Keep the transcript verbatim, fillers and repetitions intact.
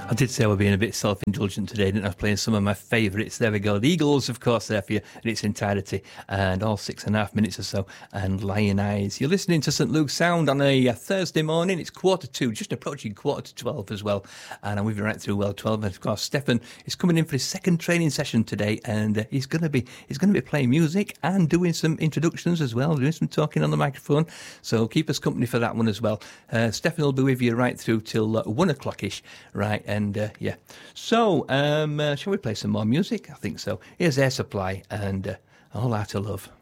I did say I was being a bit self-indulgent today, didn't I? I was playing some of my favourites. There we go. The Eagles, of course, there for you in its entirety, and all six and a half minutes or so, and Lion Eyes. You're listening to Saint Luke's Sound on a, a Thursday morning. It's quarter two, just approaching quarter to twelve as well, and I'm with you right through well twelve. And of course, Stefan is coming in for his second training session today, and uh, he's going to be he's going to be playing music and doing some introductions as well, doing some talking on the microphone. So keep us company for that one as well. Uh, Stefan will be with you right through till uh, one o'clock ish, right? And uh, yeah. So, um, uh, shall we play some more music? I think so. Here's Air Supply and uh, All Out of Love.